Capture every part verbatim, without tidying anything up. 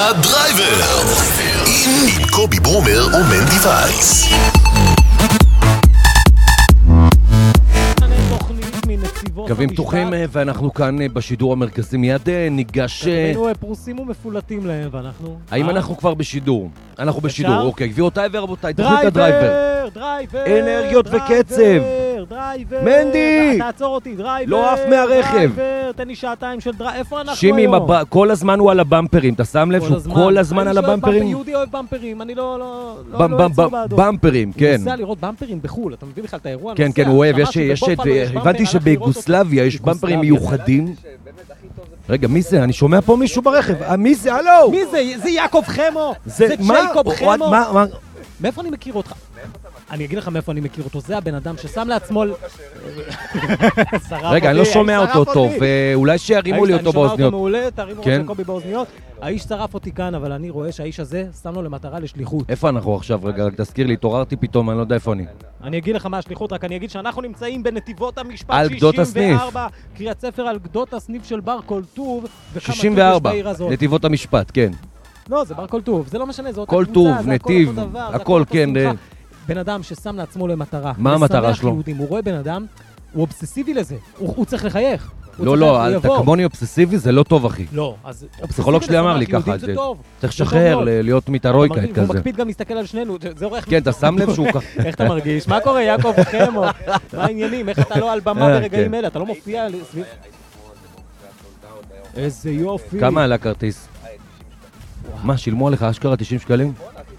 הדרייבר עם קובי ברומר ומנדי וייס. קווים פתוחים ואנחנו כאן בשידור המרכזי. מיד ניגש... היינו פרוסים ומפולטים להם ואנחנו... האם אנחנו כבר בשידור? אנחנו בשידור, אוקיי. גבירותיי ורבותיי, תוכנית הדרייבר. דרייבר, אנרגיות וקצב. דרייבר. מנדי! תעצור אותי, דרייבר. לא עף מהרכב. דרייבר, תן לי שעתיים של דרייבר. איפה אנחנו שימי, היום? כל הזמן הוא על הבמפרים. אתה שם לב שהוא כל הזמן על הבמפרים? יהודי אוהב במפרים, אני לא... לא אצור בעדו. במפרים, כן. הוא נוסע לראות במפרים בחול, אתה מביא בכלל את האירוע? כן, כן, הוא אוהב. הבנתי שבגוסלביה יש במפרים מיוחדים. רגע, מי זה? אני שומע פה מישהו ברכב. מי זה? הלו! מי זה? זה יעקב חמו! זה ג'ייקוב חמו! מאיפה אני מכיר אותך? אני אגיד לך מאיפה אני מכיר אותו. זה הבן אדם ששם לעצמו... רגע, אני לא שומע אותו טוב. אולי שירימו לי אותו באוזניות. אני שומע אותו מעולה, תרימו של קובי באוזניות. האיש שרף אותי כאן, אבל אני רואה שהאיש הזה שם לו למטרה לשליחות. איפה אנחנו עכשיו? רגע, תזכיר לי, התעוררתי פתאום, אני לא יודע איפה אני. אני אגיד לך מה השליחות, רק אני אגיד שאנחנו נמצאים בנתיבות המשפט שישים וארבע, קריאת ספר על גדות הסניף של בר כל טוב, שישים וארבע, נתיבות המשפט, כן. לא, זה בר כל טוב, זה לא משנה, זה אותה כל טוב, נתיב, הכל, כן. בן אדם ששם לעצמו למטרה. מה המטרה שלו? הוא רואה בן אדם, הוא אובססיבי לזה, הוא צריך לחייך. לא, לא, אתה כמוני אובססיבי, זה לא טוב, אחי. לא, אז... הפסיכולוג שלי אמר לי ככה, צריך לשחרר, להיות מיטרויקה כזה. הוא מקפיד גם להסתכל על שנינו, זה עורך... כן, אתה שם לב שהוא ככה... איך אתה מרגיש? מה קורה, יעקב חמו? מה העניינים? איך אתה לא על במה ברגעים אלה? אתה לא מופיע סביב... איזה יופי. כמה עלה כרטיס? מה, שילמו עליך אשכרה תשעים שקלים?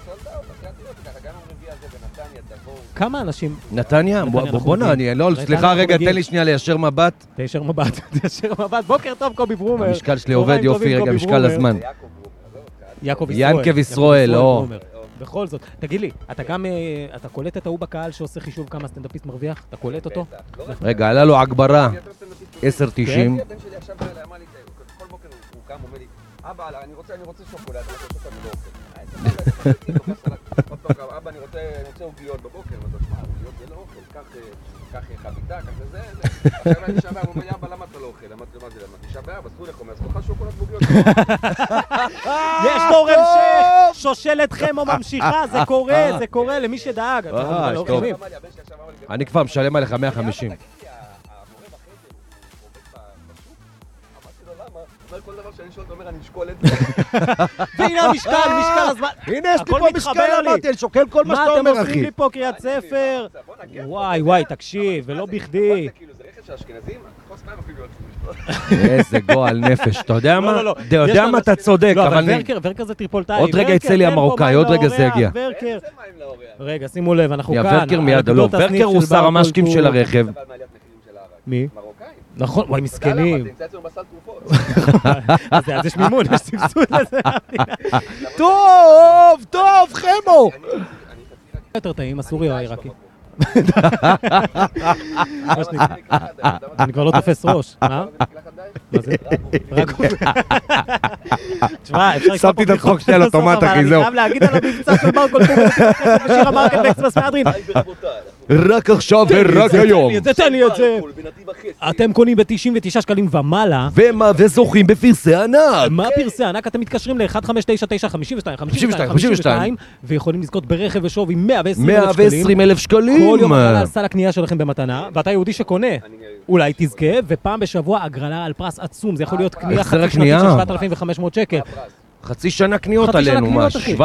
כמה אנשים? נתניה? בוא נע, אני לא... סליחה רגע, תן לי שנייה ליישר מבט. תיישר מבט, תיישר מבט. בוקר טוב, קובי ברומר. המשקל שלי עובד יופי, רגע, משקל הזמן. יעקב ישראל. ינקב ישראל, לא. בכל זאת. תגיד לי, אתה גם... אתה קולט את ההוא בקהל שעושה חישוב כמה סטנדאפיסט מרוויח? אתה קולט אותו? רגע, עלה לו הגברה. עשר תשעים. אבא, אני רוצה, אני רוצה שוקולד, אני רוצה שוקולד, אני לא אוכל. אבא, אני רוצה עוגיות בבוקר, ואתה תשמע, עוגיות זה לא אוכל, קח חביתה, קח זה, זה. עכשיו אני שווה, הוא אומר, אבא, למה אתה לא אוכל? אמרתי לו, מה זה, למה? אני שווה, אבא, סעו לכם, אז תאכל שוקולד ועוגיות. יש דור המשך, שושלת חמו ממשיכה, זה קורה, זה קורה למי שדאג. אני כבר משלם עליך מאה וחמישים. כל דבר שאני שואל, אתה אומר, אני אשקול את זה. והנה המשקל, משקל הזמן. הנה, יש לי פה משקל, אמרתי, אני שוקל כל מה שאתה אומר, אחי. מה אתם עושים לי פה קריאת ספר? וואי, וואי, תקשיב, ולא בכדי. זה רכב של אשכנזים, חוץ מהם אפילו... איזה גועל נפש, אתה יודע מה? אתה יודע מה, אתה צודק, אבל... לא, אבל ורקר, ורקר זה טריפולטאי. עוד רגע יצא לי המרוקאי, עוד רגע זה יגיע. רגע, שימו לב, אנחנו כאן. ורקר מיד, לא, ורקר הוא שר המשקים של הרכב. מי? נכון, וואי, מסכנים. אז יש מימון, יש סבסוד לזה. טוב, טוב, חמו! יותר טעים, הסורי או העיראקי? אני כבר לא תופס ראש, אה? מה זה? תשמע, אפשר לקרוא פה... שמתי את הצחוק שלי על אוטומט, אחי, זהו. אני חייב להגיד על המבצע של בר כל טוב בשיר המרקט באקספרס מהדרין. רק עכשיו ורק היום. תן לי את זה. אתם קונים ב-תשעים ותשעה שקלים ומעלה. ומה, וזוכים בפרסי ענק. מה פרסי ענק? אתם מתקשרים ל-אחת חמש תשע תשע חמש שתיים חמש שתיים ויכולים לזכות ברכב ושווי מאה ועשרים אלף שקלים. כל יום הגרלה על סל הקנייה שלכם במתנה, ואתה יהודי שקונה. אולי תזכה, ופעם בשבוע הגרלה על פרס עצום. זה יכול להיות קנייה חצי שנתית של שבעת אלפים וחמש מאות שקל. חצי שנה קניות עלינו, מה?